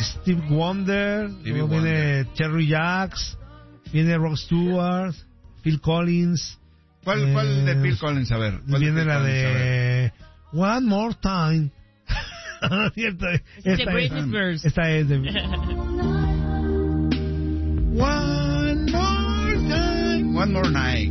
Steve Wonder, luego viene Cherry Jacks, viene Rod Stewart, Phil Collins. ¿Cuál de Phil Collins? A ver. Viene la de One More Time. Cierto, esta es de One More Night.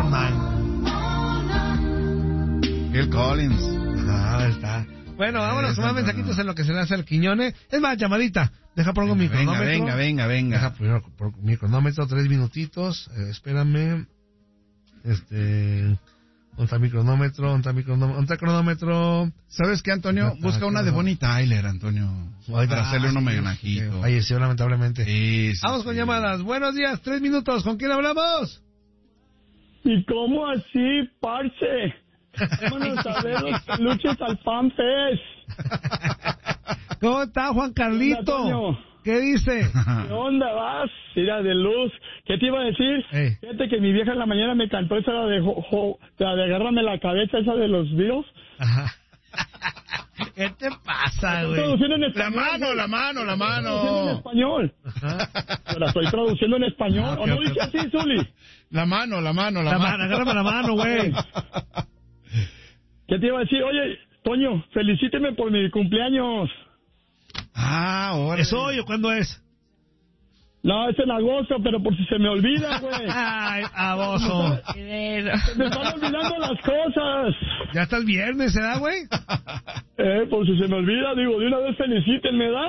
Phil Collins. Está. Bueno, vámonos con más mensajitos en lo que se le hace al Quiñones. Es más, llamadita. Deja pongo mi cronómetro. Venga. Deja primero por mi cronómetro, 3 minutitos. Espérame. ¿Dónde está mi cronómetro? ¿Sabes qué, Antonio? Busca una de Bonnie Tyler, Antonio. Para hacerle un homenajito. Falleció lamentablemente. Sí, vamos con llamadas. Buenos días, 3 minutos. ¿Con quién hablamos? ¿Y cómo así, parce? Vámonos a ver los peluches al FanFest. ¿Cómo está Juan Carlito? ¿Qué dice? ¿Qué onda vas? Mira, de luz. ¿Qué te iba a decir? Fíjate que mi vieja en la mañana me cantó esa de agárrame la cabeza, esa de los Beatles. Ajá. ¿Qué te pasa, güey? La mano. En español. La estoy traduciendo en español. ¿O no dice así, Zuli? La mano. Agárrame la mano, güey. ¿Qué te iba a decir? Oye, Toño, felicíteme por mi cumpleaños. Ahora. ¿Es hoy o cuándo es? No, es en agosto, pero por si se me olvida, güey. Ay, agosto. Se me están olvidando las cosas. Ya está el viernes, ¿verdad, güey? Por si se me olvida, digo, de una vez felicítenme, ¿verdad?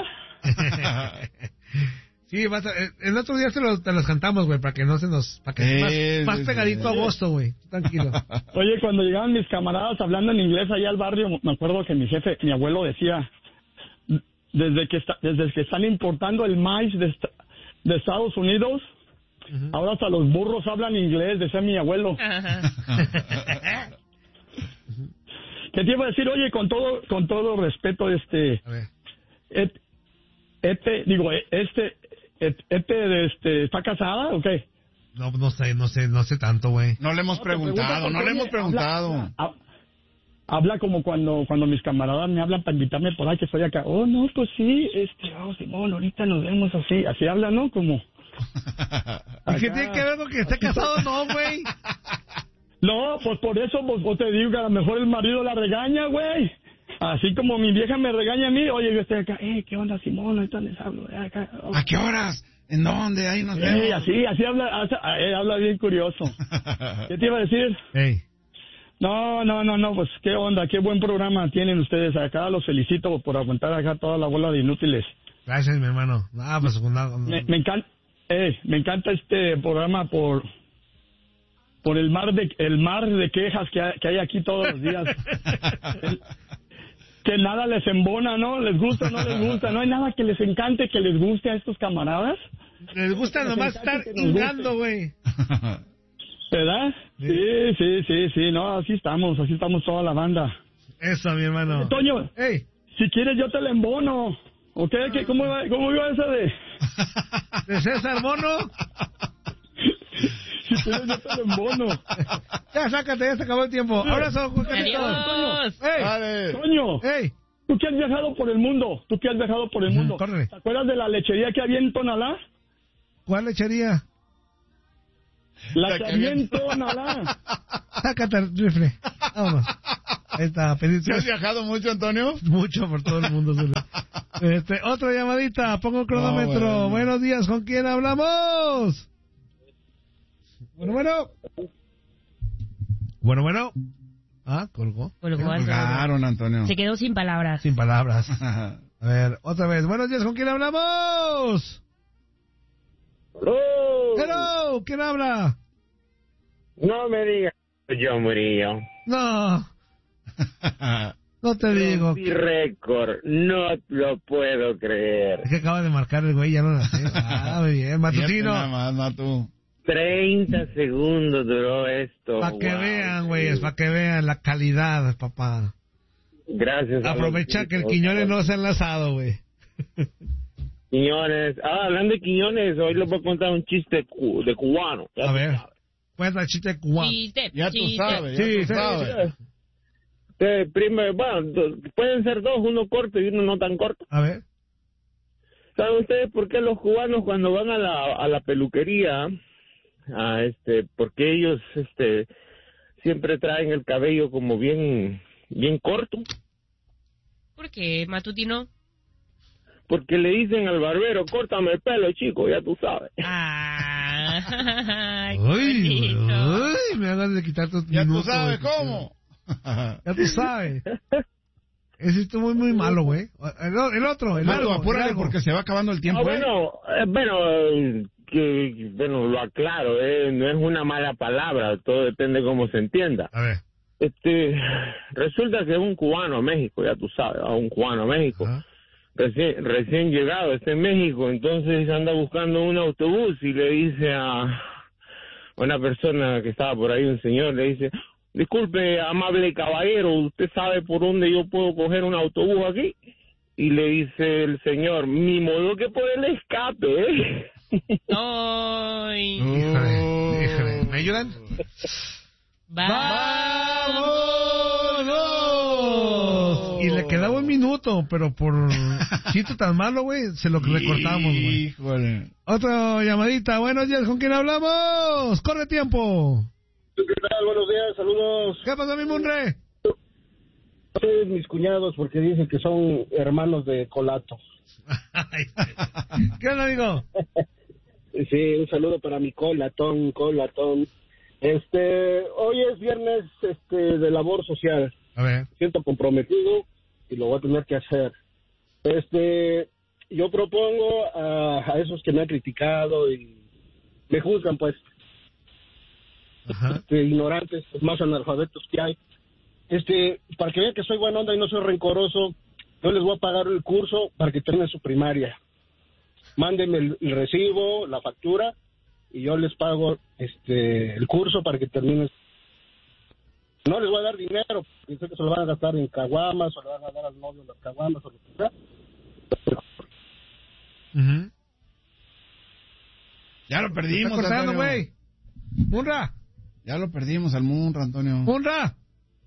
Sí, el otro día te los cantamos, güey, para que no se nos... Para que más pegadito a agosto, güey. Tranquilo. Oye, cuando llegaban mis camaradas hablando en inglés allá al barrio, me acuerdo que mi abuelo decía, desde que están importando el maíz de Estados Unidos, ahora hasta los burros hablan inglés, decía mi abuelo. ¿Qué te iba a decir? Oye, con todo respeto, ¿está casada o qué? No sé tanto, güey. No le hemos preguntado. Habla como cuando mis camaradas me hablan para invitarme por ahí que estoy acá. Oh, no, pues sí, Simón, ahorita nos vemos así habla, ¿no? Como... ¿Y qué tiene que ver con que esté casado? No, güey. No, pues por eso pues te digo que a lo mejor el marido la regaña, güey. Así como mi vieja me regaña a mí, oye, yo estoy acá, ¿qué onda, Simón? Ahorita les hablo. Acá, ¿A qué horas? ¿En dónde? Ahí nos vemos. Así habla bien curioso. ¿Qué te iba a decir? No, pues qué onda, qué buen programa tienen ustedes acá, los felicito por aguantar acá toda la bola de inútiles. Gracias, mi hermano. Pues me encanta este programa por el mar de quejas que hay aquí todos los días. Que nada les embona, ¿no? Les gusta, no les gusta, no hay nada que les encante, que les guste a estos camaradas. Les gusta nomás estar hingando, güey. ¿Verdad? Sí, no, así estamos toda la banda. Eso, mi hermano. Toño, si quieres yo te la embono. ¿Ok? ¿Cómo iba esa de...? ¿De César Bono? Si quieres yo te la embono. Ya, sácate, ya se acabó el tiempo. Ahora son Juan Carlito. Toño, tú que has viajado por el mundo, Córrele. ¿Te acuerdas de la lechería que había en Tonalá? ¿Cuál lechería? La que había en Tonalá. Sácate el rifle. Vámonos. Ahí está. ¿Te has viajado mucho, Antonio? Mucho por todo el mundo. Otra llamadita. Pongo el cronómetro. Bueno. Buenos días. ¿Con quién hablamos? Bueno. Colgó. Colgaron, Antonio. Se quedó sin palabras. A ver, otra vez. Buenos días. ¿Con quién hablamos? Hello. ¿Quién habla? No me digas. Yo Murillo. No te digo. Mi récord, no lo puedo creer. Es que acaba de marcar el güey, ya no la sé. Muy bien, Matutino. Nada más, Matu. 30 segundos duró esto. Para que vean, güey, para que vean la calidad, papá. Gracias. Aprovecha que el Quiñones no se ha enlazado, güey. Quiñones. Hablando de Quiñones, hoy les voy a contar un chiste de cubano. A ver, cuenta el chiste cubano. Ya tú sabes. Sí, sabes. Primero, bueno, pueden ser dos, uno corto y uno no tan corto. A ver. ¿Saben ustedes por qué los cubanos cuando van a la peluquería, porque ellos siempre traen el cabello como bien corto? ¿Por qué, matutino? Porque le dicen al barbero, córtame el pelo, chico, ya tú sabes. Ay, Uy, me hagas de quitar tus Ya minutos. tú sabes cómo. Ya tú sabes. Ese estuvo muy malo, güey. El otro, el Malo, largo, apúrale largo. porque se va acabando el tiempo. Bueno, lo aclaro, no es una mala palabra, todo depende cómo se entienda. A ver. Resulta que es un cubano a México, ya tú sabes, un cubano a México. Ajá. Recién llegado, está en México, entonces anda buscando un autobús y le dice a una persona que estaba por ahí, un señor, le dice, disculpe, amable caballero, ¿usted sabe por dónde yo puedo coger un autobús aquí? Y le dice el señor, ni modo que por el escape, ¿eh? Ay. Híjole. ¿Me ayudan? ¡Vámonos! Y le quedaba un minuto, pero por chiste tan malo, güey, se lo recortamos, güey. Híjole. Otra llamadita. Buenos días, ¿con quién hablamos? ¡Corre tiempo! ¿Qué tal? Buenos días, saludos. ¿Qué pasó, mi Munre? Ustedes mis cuñados porque dicen que son hermanos de Colato. ¿Qué onda, amigo? Sí, un saludo para mi Colatón. Hoy es viernes de labor social. A ver. Me siento comprometido y lo voy a tener que hacer. Yo propongo a esos que me han criticado y me juzgan, pues, ignorantes, los más analfabetos que hay. Para que vean que soy buena onda y no soy rencoroso, yo les voy a pagar el curso para que terminen su primaria. Mándenme el recibo, la factura, y yo les pago el curso para que terminen. No les voy a dar dinero, porque sé que se lo van a gastar en caguamas, o le van a dar al novio las caguamas, o lo que sea. Ya lo perdimos, ¿Está cortando, Antonio. güey? ¡Munra! Ya lo perdimos al Munra, Antonio. ¡Munra!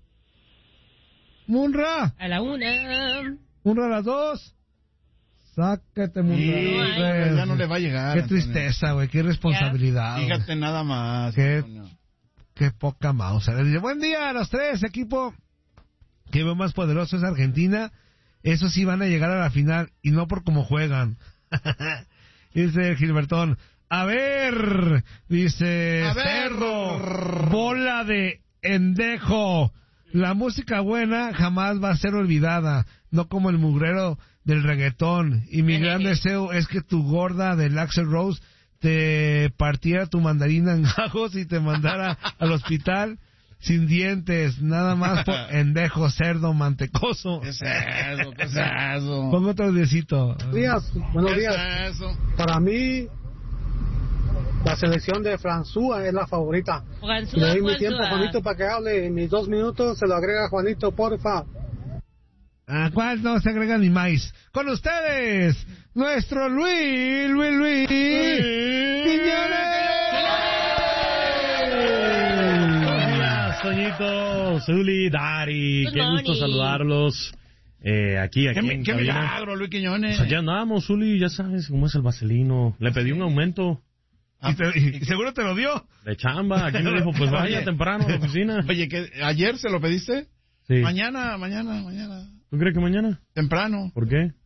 ¡Munra! A la 1. ¡Munra a las 2! ¡Sácate, Munra! Sí, ya no le va a llegar. Qué Antonio. tristeza, güey, qué irresponsabilidad. güey. Fíjate nada más. Qué- Antonio. Qué poca mouse. Le dice, buen día a los tres, equipo que veo más poderoso es Argentina. Esos sí van a llegar a la final y no por cómo juegan. Dice Gilbertón. A ver, dice A ver. Cerro, bola de endejo. La música buena jamás va a ser olvidada, no como el mugrero del reggaetón. Y mi gran deseo es que tu gorda del Axl Rose te partiera tu mandarina en gajos y te mandara al hospital sin dientes, nada más por endejo, cerdo, mantecoso. ¿Qué es eso? ¿Qué es eso? Pongo otro diecito. Buenos ¿Qué días. es eso? Para mí, la selección de François es la favorita. Le doy mi tiempo a Juanito para que hable. En mis 2 minutos se lo agrega Juanito, porfa. ¿A cuál no se agrega ni más? Con ustedes, nuestro Luis Quiñones. Toñito, Zuli, Dari, Good qué gusto morning. saludarlos aquí Qué en qué cabina. milagro, Luis Quiñones. Pues allá andamos, Zuli, ya sabes cómo es el vaselino. Le pedí un aumento Y seguro te lo dio. de chamba. Aquí me dijo, pues vaya Oye. temprano a la oficina. Oye, ¿que ayer se lo pediste? Sí. Mañana. ¿Tú crees que mañana? Temprano. ¿Por qué?